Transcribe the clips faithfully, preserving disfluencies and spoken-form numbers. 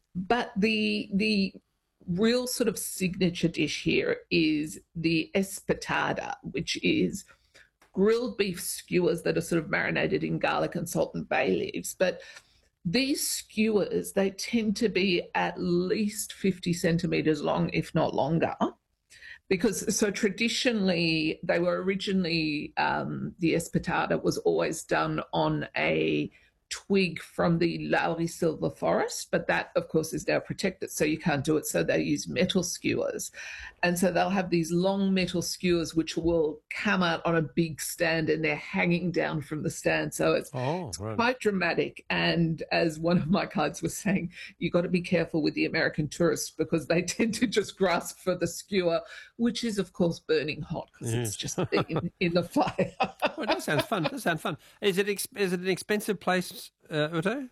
But the the real sort of signature dish here is the espetada, which is grilled beef skewers that are sort of marinated in garlic and salt and bay leaves. But these skewers, they tend to be at least fifty centimetres long, if not longer. Because so traditionally, they were originally, um, the espetada was always done on a twig from the laurisilva forest, but that, of course, is now protected, so you can't do it. So they use metal skewers. And so they'll have these long metal skewers which will come out on a big stand, and they're hanging down from the stand. So it's, oh, it's right. quite dramatic. And as one of my guides was saying, you've got to be careful with the American tourists because they tend to just grasp for the skewer, which is, of course, burning hot because Yes. it's just in, in the fire. Well, that sounds fun. That sounds fun. Is it ex- is it an expensive place, uh, Ute?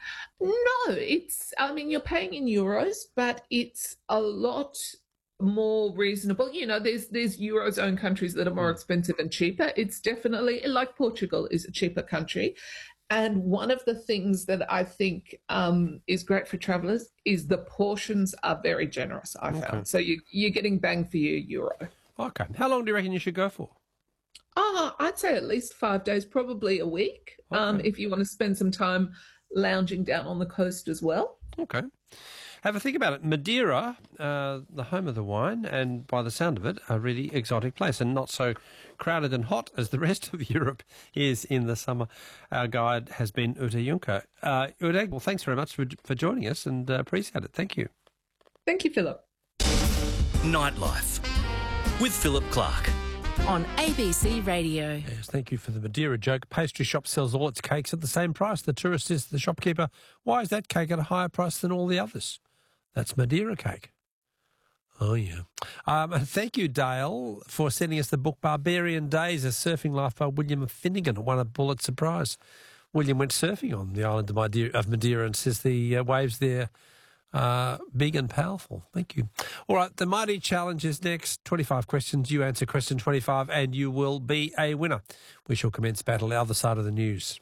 No, it's, I mean, you're paying in euros, but it's a lot more reasonable. You know, there's there's Eurozone countries that are more expensive and cheaper. It's definitely, like Portugal is a cheaper country. And one of the things that I think um, is great for travellers is the portions are very generous, I Okay. found. So you, you're getting bang for your euro. Okay. How long do you reckon you should go for? Ah, I'd say at least five days, probably a week, um, Okay. if you want to spend some time lounging down on the coast as well. Okay. Have a think about it. Madeira, uh, the home of the wine, and by the sound of it, a really exotic place and not so crowded and hot as the rest of Europe is in the summer. Our guide has been Ute Juncker. Uh, Ute, well, thanks very much for, for joining us and uh, appreciate it. Thank you. Thank you, Philip. Nightlife with Philip Clark. On A B C Radio. Yes, thank you for the Madeira joke. Pastry shop sells all its cakes at the same price. The tourist says to the shopkeeper, why is that cake at a higher price than all the others? That's Madeira cake. Oh, yeah. Um, and thank you, Dale, for sending us the book Barbarian Days, A Surfing Life by William Finnegan, won a Pulitzer Prize. William went surfing on the island of Madeira, of Madeira and says the uh, waves there are big and powerful. Thank you. All right, the Mighty Challenge is next. twenty-five questions. You answer question twenty-five and you will be a winner. We shall commence battle the other side of the news.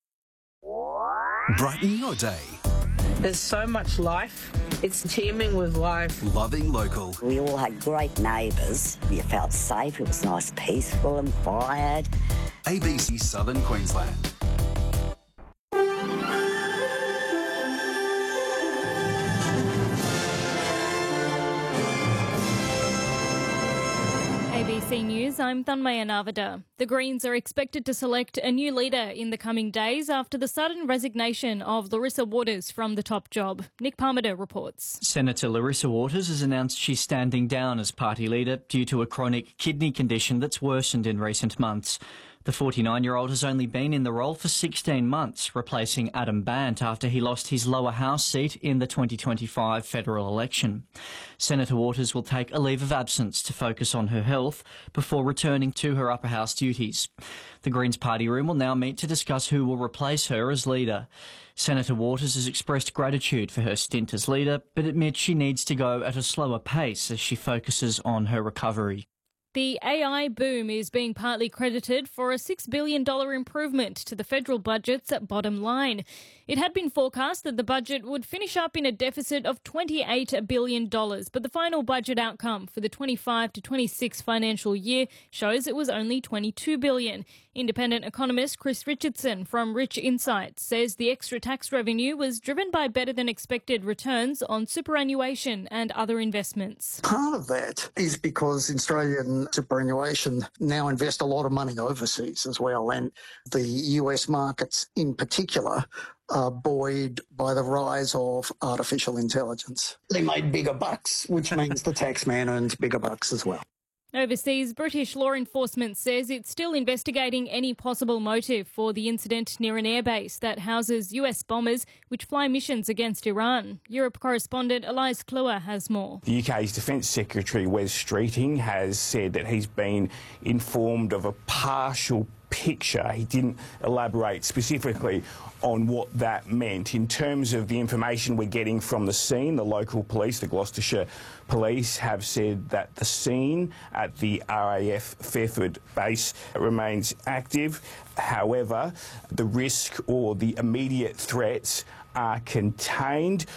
Brighten your day. There's so much life. It's teeming with life. Loving local. We all had great neighbours. You felt safe. It was nice, peaceful and quiet. A B C Southern Queensland. A B C News, I'm Thanmaya Navada. The Greens are expected to select a new leader in the coming days after the sudden resignation of Larissa Waters from the top job. Nick Parmiter reports. Senator Larissa Waters has announced she's standing down as party leader due to a chronic kidney condition that's worsened in recent months. The forty-nine-year-old has only been in the role for sixteen months, replacing Adam Bandt after he lost his lower house seat in the twenty twenty-five federal election. Senator Waters will take a leave of absence to focus on her health before returning to her upper house duties. The Greens party room will now meet to discuss who will replace her as leader. Senator Waters has expressed gratitude for her stint as leader, but admits she needs to go at a slower pace as she focuses on her recovery. The A I boom is being partly credited for a six billion dollars improvement to the federal budget's bottom line. It had been forecast that the budget would finish up in a deficit of twenty-eight billion dollars, but the final budget outcome for the twenty-five to twenty-six financial year shows it was only twenty-two billion dollars. Independent economist Chris Richardson from Rich Insights says the extra tax revenue was driven by better than expected returns on superannuation and other investments. Part of that is because Australian superannuation now invest a lot of money overseas as well, and the U S markets in particular are buoyed by the rise of artificial intelligence. They made bigger bucks, which means the taxman earns bigger bucks as well. Overseas, British law enforcement says it's still investigating any possible motive for the incident near an airbase that houses U S bombers which fly missions against Iran. Europe correspondent Elias Kluwer has more. The U K's Defence Secretary Wes Streeting has said that he's been informed of a partial picture. He didn't elaborate specifically on what that meant. In terms of the information we're getting from the scene, the local police, the Gloucestershire Police, have said that the scene at the R A F Fairford base remains active. However, the risk or the immediate threats are contained.